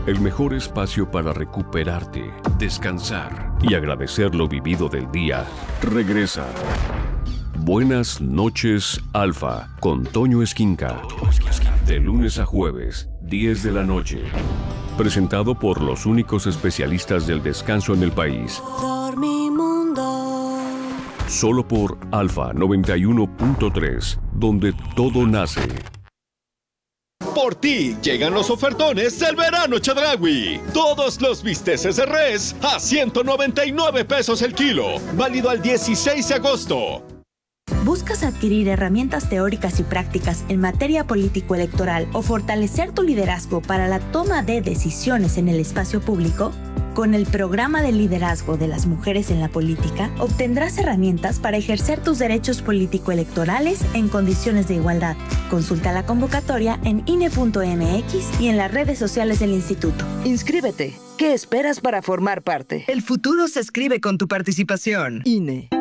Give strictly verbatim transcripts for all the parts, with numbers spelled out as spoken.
el mejor espacio para recuperarte, descansar y agradecer lo vivido del día, regresa. Buenas noches, Alfa, con Toño Esquinca. De lunes a jueves, diez de la noche. Presentado por los únicos especialistas del descanso en el país. Dormimundo. Solo por Alfa noventa y uno punto tres, donde todo nace. Por ti llegan los ofertones del verano Chedraui. Todos los bisteces de res a ciento noventa y nueve pesos el kilo. Válido al dieciséis de agosto. ¿Buscas adquirir herramientas teóricas y prácticas en materia político-electoral o fortalecer tu liderazgo para la toma de decisiones en el espacio público? Con el programa de liderazgo de las mujeres en la política, obtendrás herramientas para ejercer tus derechos político-electorales en condiciones de igualdad. Consulta la convocatoria en I N E punto M X y en las redes sociales del instituto. Inscríbete. ¿Qué esperas para formar parte? El futuro se escribe con tu participación. I N E.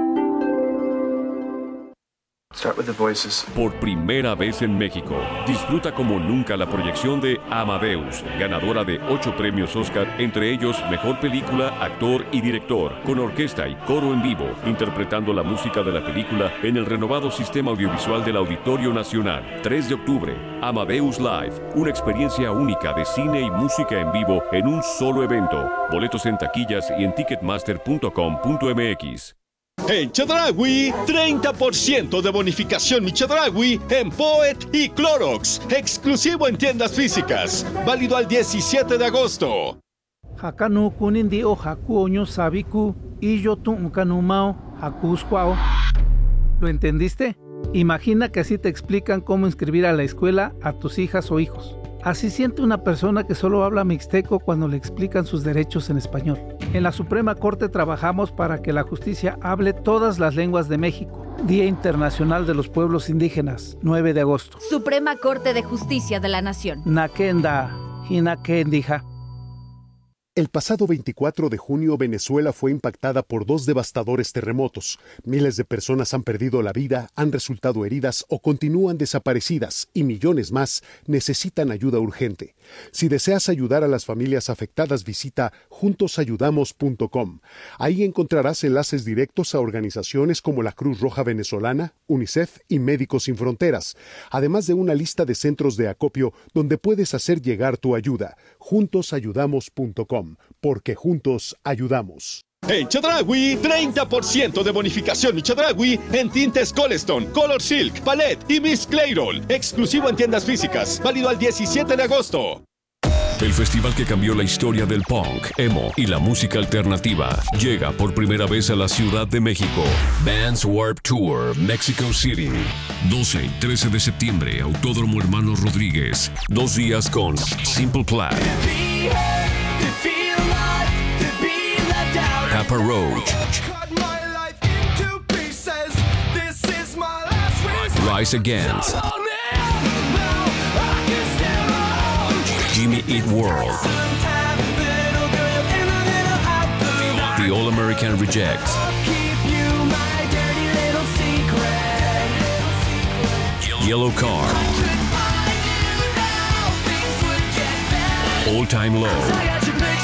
Start with the voices. Por primera vez en México, disfruta como nunca la proyección de Amadeus, ganadora de ocho premios Oscar, entre ellos Mejor Película, Actor y Director, con orquesta y coro en vivo, interpretando la música de la película en el renovado sistema audiovisual del Auditorio Nacional. tres de octubre, Amadeus Live, una experiencia única de cine y música en vivo en un solo evento. Boletos en taquillas y en ticketmaster punto com punto m x. En Chedraui, treinta por ciento de bonificación mi Chedraui en Poet y Clorox, exclusivo en tiendas físicas, válido al diecisiete de agosto. Hakanu kunindi o hakuoño sabiku y yo tu unkanumao hakusquao. ¿Lo entendiste? Imagina que así te explican cómo inscribir a la escuela a tus hijas o hijos. Así siente una persona que solo habla mixteco cuando le explican sus derechos en español. En la Suprema Corte trabajamos para que la justicia hable todas las lenguas de México. Día Internacional de los Pueblos Indígenas, nueve de agosto. Suprema Corte de Justicia de la Nación. Nakenda, Hinakendija. El pasado veinticuatro de junio, Venezuela fue impactada por dos devastadores terremotos. Miles de personas han perdido la vida, han resultado heridas o continúan desaparecidas y millones más necesitan ayuda urgente. Si deseas ayudar a las familias afectadas, visita juntos ayudamos punto com. Ahí encontrarás enlaces directos a organizaciones como la Cruz Roja Venezolana, UNICEF y Médicos Sin Fronteras, además de una lista de centros de acopio donde puedes hacer llegar tu ayuda. juntos ayudamos punto com. Porque juntos ayudamos. En Chedraui, treinta por ciento de bonificación mi Chedraui en tintes Colestone, Color Silk, Palette y Miss Clairol, exclusivo en tiendas físicas, válido al diecisiete de agosto. El festival que cambió la historia del punk, emo y la música alternativa llega por primera vez a la Ciudad de México. Vans Warped Tour, Mexico City. doce y trece de septiembre, Autódromo Hermanos Rodríguez. Dos días con Simple Plan, Papa Roach, Rise Against, Jimmy Eat World, The All American Rejects, Yellow Card, All Time Low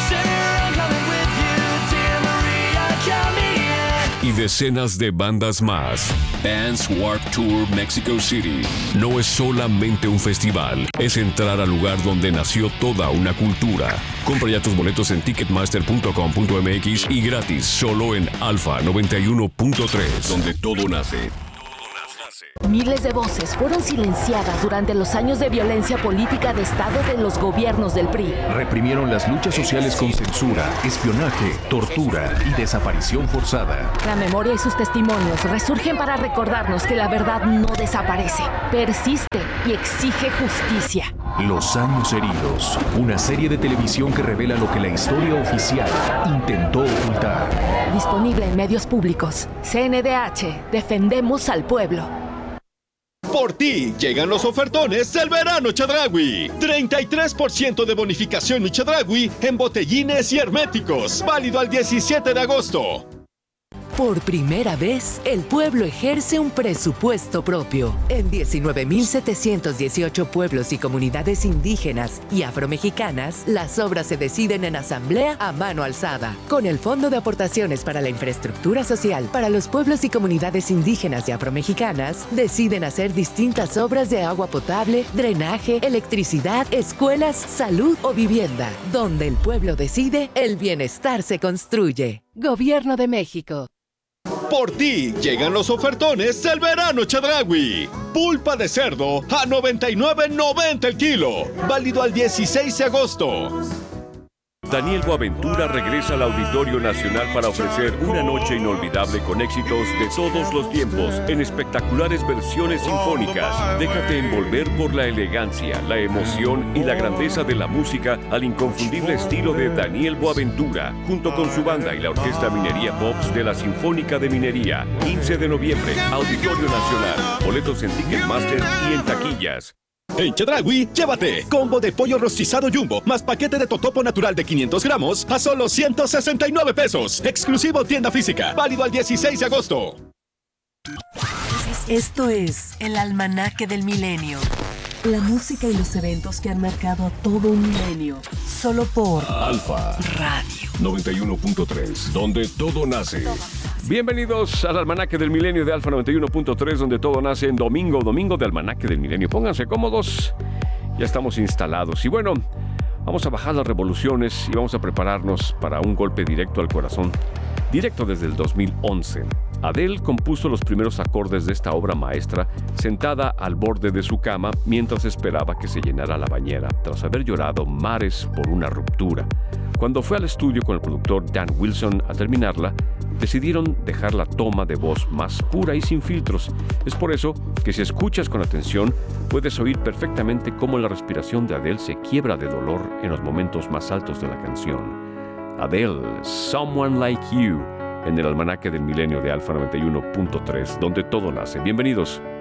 y decenas de bandas más. Vans Warped Tour Mexico City no es solamente un festival, es entrar al lugar donde nació toda una cultura. Compra ya tus boletos en ticketmaster punto com punto m x y gratis solo en Alfa noventa y uno punto tres, donde todo nace. Miles de voces fueron silenciadas durante los años de violencia política de Estado de los gobiernos del P R I. Reprimieron las luchas sociales con censura, espionaje, tortura y desaparición forzada. La memoria y sus testimonios resurgen para recordarnos que la verdad no desaparece, persiste y exige justicia. Los años heridos, una serie de televisión que revela lo que la historia oficial intentó ocultar. Disponible en medios públicos. C N D H, defendemos al pueblo. Por ti llegan los ofertones del verano Chedraui. treinta y tres por ciento de bonificación mi Chedraui en botellines y herméticos. Válido al diecisiete de agosto. Por primera vez, el pueblo ejerce un presupuesto propio. En diecinueve mil setecientos dieciocho pueblos y comunidades indígenas y afromexicanas, las obras se deciden en asamblea a mano alzada. Con el Fondo de Aportaciones para la Infraestructura Social para los pueblos y comunidades indígenas y afromexicanas, deciden hacer distintas obras de agua potable, drenaje, electricidad, escuelas, salud o vivienda. Donde el pueblo decide, el bienestar se construye. Gobierno de México. Por ti llegan los ofertones del verano Chedraui. Pulpa de cerdo a noventa y nueve noventa el kilo. Válido al dieciséis de agosto. Daniel Boaventura regresa al Auditorio Nacional para ofrecer una noche inolvidable con éxitos de todos los tiempos en espectaculares versiones sinfónicas. Déjate envolver por la elegancia, la emoción y la grandeza de la música al inconfundible estilo de Daniel Boaventura, junto con su banda y la Orquesta Minería Pops de la Sinfónica de Minería. quince de noviembre, Auditorio Nacional. Boletos en Ticketmaster y en taquillas. En Chedraui, llévate combo de pollo rostizado Jumbo más paquete de totopo natural de quinientos gramos a solo ciento sesenta y nueve pesos. Exclusivo tienda física. Válido al dieciséis de agosto. Esto es el Almanaque del Milenio. La música y los eventos que han marcado a todo un milenio. Solo por Alfa Radio noventa y uno punto tres, donde todo nace. Bienvenidos al Almanaque del Milenio de Alfa noventa y uno punto tres, donde todo nace en domingo, domingo de Almanaque del Milenio. Pónganse cómodos, ya estamos instalados. Y bueno, vamos a bajar las revoluciones y vamos a prepararnos para un golpe directo al corazón. Directo desde el dos mil once. Adele compuso los primeros acordes de esta obra maestra sentada al borde de su cama mientras esperaba que se llenara la bañera, tras haber llorado mares por una ruptura. Cuando fue al estudio con el productor Dan Wilson a terminarla, decidieron dejar la toma de voz más pura y sin filtros. Es por eso que si escuchas con atención, puedes oír perfectamente cómo la respiración de Adele se quiebra de dolor en los momentos más altos de la canción. Adele, Someone Like You, en el Almanaque del Milenio de Alfa noventa y uno punto tres, donde todo nace. Bienvenidos.